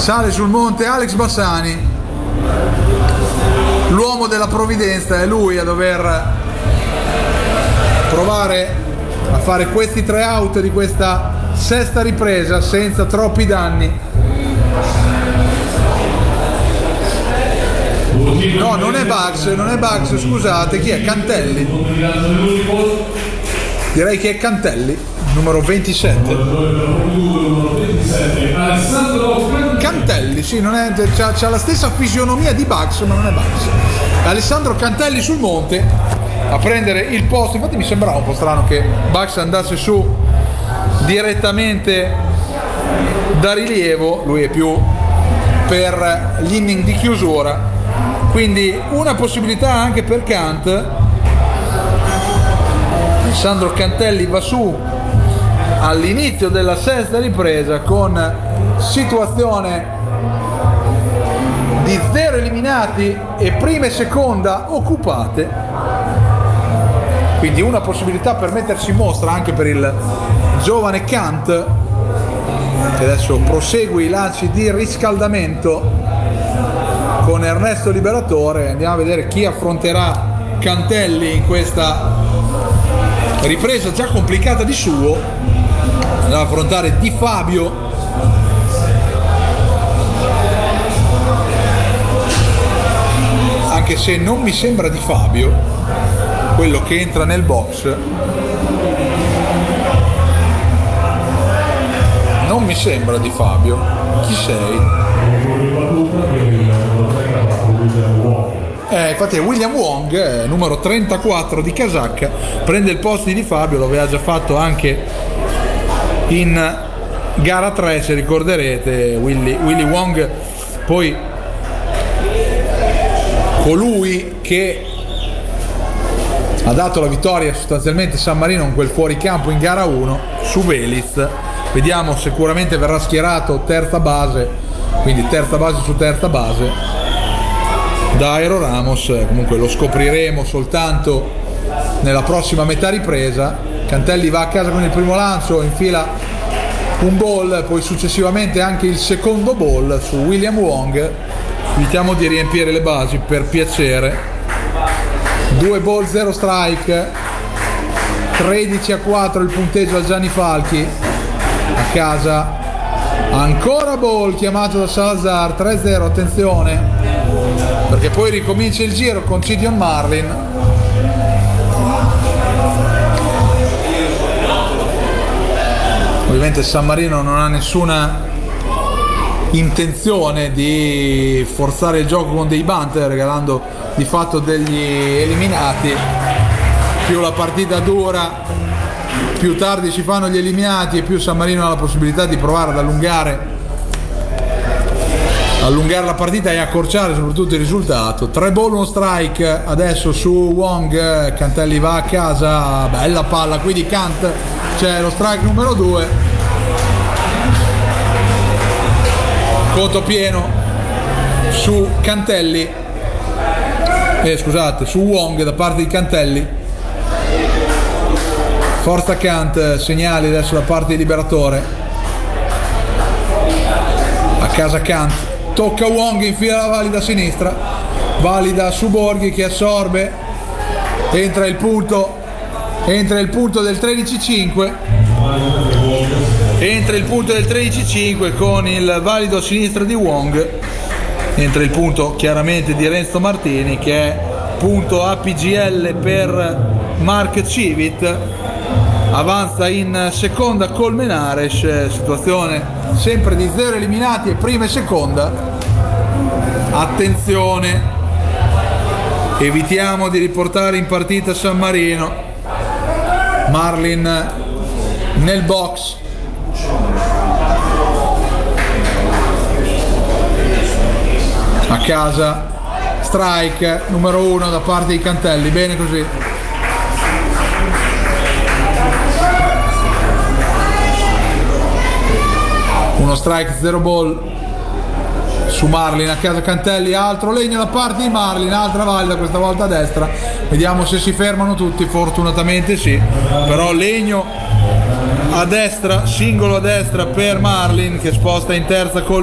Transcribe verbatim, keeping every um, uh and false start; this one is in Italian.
Sale sul monte Alex Bassani, l'uomo della provvidenza, è lui a dover provare a fare questi tre out di questa sesta ripresa senza troppi danni. No, non è Bugs, non è Bugs, scusate, chi è? Cantelli. Direi che è Cantelli, numero ventisette. Cantelli, sì, non è, c'ha, c'ha la stessa fisionomia di Bugs, ma non è Bugs. Alessandro Cantelli sul monte a prendere il posto. Infatti mi sembrava un po' strano che Bugs andasse su direttamente da rilievo, lui è più per l'inning di chiusura, quindi una possibilità anche per Kant. Alessandro Cantelli va su all'inizio della sesta ripresa con situazione di zero eliminati e prima e seconda occupate, quindi una possibilità per mettersi in mostra anche per il giovane Kant, che adesso prosegue i lanci di riscaldamento con Ernesto Liberatore. Andiamo a vedere chi affronterà Cantelli in questa ripresa già complicata di suo. Andiamo ad affrontare Di Fabio, anche se non mi sembra Di Fabio quello che entra nel box, non mi sembra Di Fabio. Chi sei? Eh, infatti è William Wong, eh, numero trentaquattro di casacca, prende il posto di Di Fabio, lo aveva già fatto anche in gara tre, se ricorderete. Willy, Willy Wong, poi colui che ha dato la vittoria sostanzialmente a San Marino con quel fuoricampo in gara uno su Veliz. Vediamo, sicuramente verrà schierato terza base, quindi terza base su terza base da Aero Ramos. Comunque lo scopriremo soltanto nella prossima metà ripresa. Cantelli va a casa con il primo lancio, infila un ball, poi successivamente anche il secondo ball su William Wong. Evitiamo di riempire le basi, per piacere. Due ball, zero strike, tredici a quattro il punteggio al Gianni Falchi. A casa ancora ball chiamato da Salazar, tre zero, attenzione, perché poi ricomincia il giro con Gideon Marlin. Ovviamente San Marino non ha nessuna intenzione di forzare il gioco con dei bunt, regalando di fatto degli eliminati. Più la partita dura, più tardi si fanno gli eliminati e più San Marino ha la possibilità di provare ad allungare allungare la partita e accorciare soprattutto il risultato. Tre ball, uno strike adesso su Wong. Cantelli va a casa, bella palla qui di Kant, c'è lo strike numero due. Conto pieno su Cantelli, eh, scusate, su Wong da parte di Cantelli. Forza Kant, segnali adesso da parte di Liberatore. A casa Kant, tocca Wong, infila la valida a sinistra, valida su Borghi che assorbe, entra il punto, entra il punto del tredici cinque, entra il punto del tredici cinque con il valido a sinistra di Wong, entra il punto chiaramente di Renzo Martini, che è punto A P G L per Mark Civit. Avanza in seconda Colmenares, situazione sempre di zero eliminati e prima e seconda. Attenzione, evitiamo di riportare in partita San Marino. Marlin nel box, a casa, strike numero uno da parte di Cantelli, bene così. Uno strike, zero ball su Marlin, a casa Cantelli, altro legno da parte di Marlin, altra valida, questa volta a destra. Vediamo se si fermano tutti, fortunatamente sì, però legno a destra, singolo a destra per Marlin che sposta in terza col